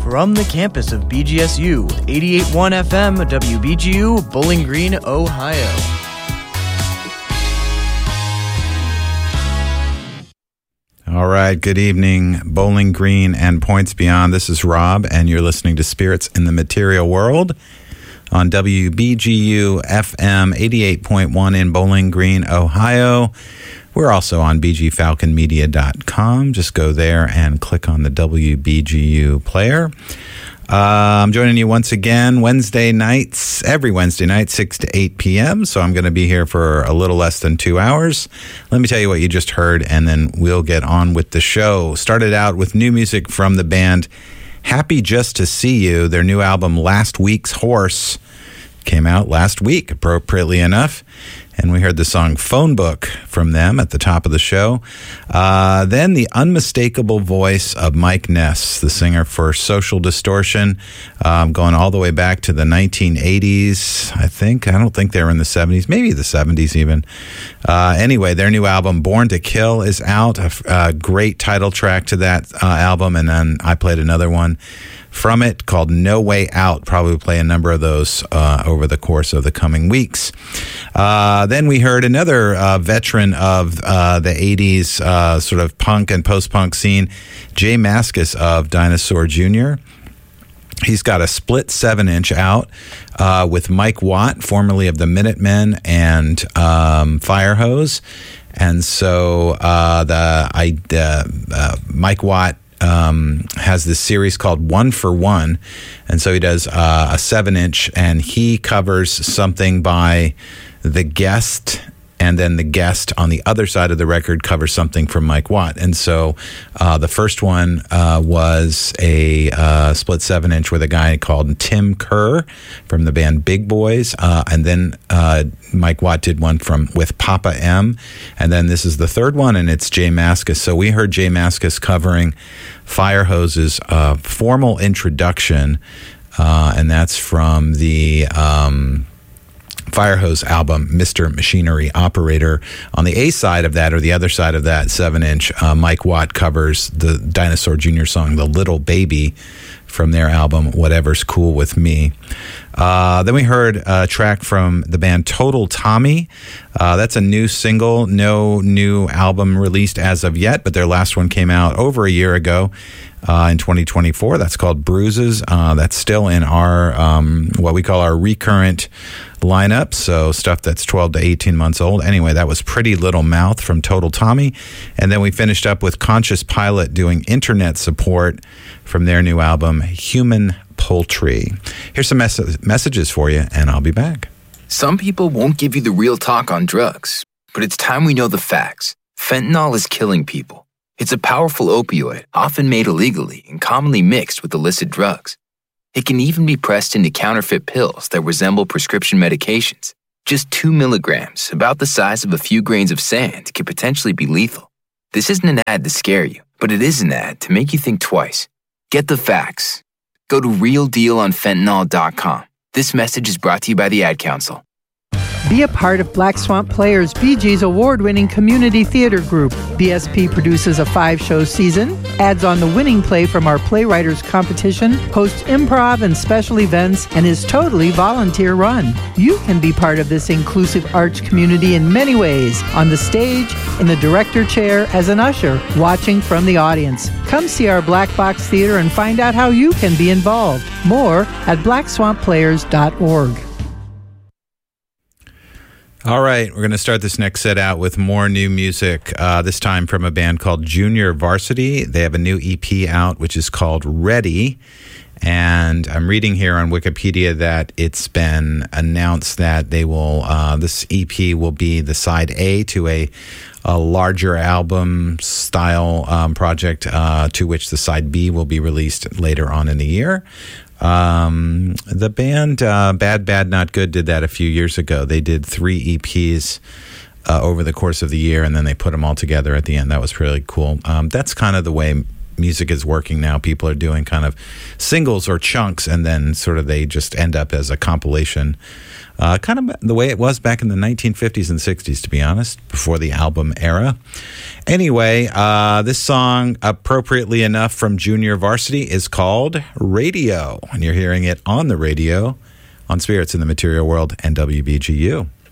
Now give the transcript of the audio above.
From the campus of BGSU, 88.1 FM, WBGU, Bowling Green, Ohio. All right, good evening, Bowling Green and Points Beyond. This is Rob, and you're listening to Spirits in the Material World on WBGU FM 88.1 in Bowling Green, Ohio. We're also on bgfalconmedia.com. Just go there and click on the WBGU player. I'm joining you once again every Wednesday night, 6 to 8 p.m. So I'm going to be here for a little less than 2 hours. Let me tell you what you just heard, and then we'll get on with the show. Started out with new music from the band Happy Just to See You. Their new album, Last Week's Horse, came out last week, appropriately enough. And we heard the song Phone Book from them at the top of the show. Then the unmistakable voice of Mike Ness, the singer for Social Distortion, going all the way back to the 1980s, I think. I don't think they were in the 70s, maybe the 70s even. Anyway, their new album, Born to Kill, is out. A great title track to that album. And then I played another one from it called No Way Out. Probably play a number of those over the course of the coming weeks. Then we heard another veteran of the 80s sort of punk and post-punk scene, Jay Mascis of Dinosaur Jr. He's got a split 7-inch out with Mike Watt, formerly of the Minutemen and Firehose. And so Mike Watt has this series called One for One, and so he does a 7-inch, and he covers something by The Guest, and then The Guest on the other side of the record covers something from Mike Watt. And so the first one was a split 7-inch with a guy called Tim Kerr from the band Big Boys, and then Mike Watt did one with Papa M, and then this is the third one, and it's Jay Mascis. So we heard Jay Mascis covering Firehose's Formal Introduction, and that's from the Firehose album, Mr. Machinery Operator. On the A side of that, or the other side of that 7-inch, Mike Watt covers the Dinosaur Jr. song, The Little Baby, from their album, Whatever's Cool With Me. Then we heard a track from the band Total Tommy. That's a new single, no new album released as of yet, but their last one came out over a year ago in 2024. That's called Bruises. That's still in our, what we call our recurrent lineup, so stuff that's 12 to 18 months old. Anyway, that was Pretty Little Mouth from Total Tommy. And then we finished up with Conscious Pilot doing internet support from their new album, Human Poultry. Here's some messages for you, and I'll be back. Some people won't give you the real talk on drugs, but it's time we know the facts. Fentanyl is killing people. It's a powerful opioid, often made illegally and commonly mixed with illicit drugs. It can even be pressed into counterfeit pills that resemble prescription medications. Just 2 milligrams, about the size of a few grains of sand, can potentially be lethal. This isn't an ad to scare you, but it is an ad to make you think twice. Get the facts. Go to realdealonfentanyl.com. This message is brought to you by the Ad Council. Be a part of Black Swamp Players, BG's award-winning community theater group. BSP produces a 5-show season, adds on the winning play from our Playwriters competition, hosts improv and special events, and is totally volunteer-run. You can be part of this inclusive arts community in many ways, on the stage, in the director chair, as an usher, watching from the audience. Come see our Black Box Theater and find out how you can be involved. More at blackswampplayers.org. All right, we're going to start this next set out with more new music, this time from a band called Junior Varsity. They have a new EP out, which is called Ready. And I'm reading here on Wikipedia that it's been announced that they will, this EP will be the side A to a larger album style project, to which the side B will be released later on in the year. The band Bad Bad Not Good did that a few years ago. They did 3 EPs over the course of the year, and then they put them all together at the end. That was really cool. That's kind of the way music is working now. People are doing kind of singles or chunks, and then sort of they just end up as a compilation. Kind of the way it was back in the 1950s and 60s, to be honest, before the album era. Anyway, this song, appropriately enough, from Junior Varsity is called Radio, and you're hearing it on the radio on Spirits in the Material World and WBGU.